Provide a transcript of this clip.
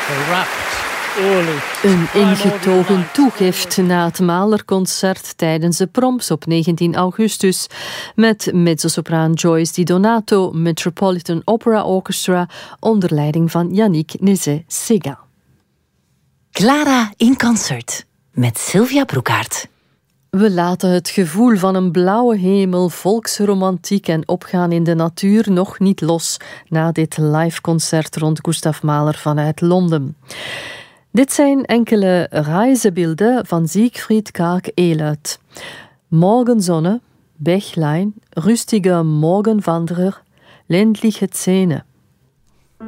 Een ingetogen toegift na het Mahler-concert tijdens de Proms op 19 augustus. Met mezzosopraan Joyce Di Donato, Metropolitan Opera Orchestra onder leiding van Yannick Nézet-Séguin. Clara in concert met Sylvia Broekaert. We laten het gevoel van een blauwe hemel, volksromantiek en opgaan in de natuur nog niet los na dit liveconcert rond Gustav Mahler vanuit Londen. Dit zijn enkele reizenbeelden van Siegfried Karg-Elert. Morgensonne, Bächlein, rustige Morgenwanderer, ländliche Szene.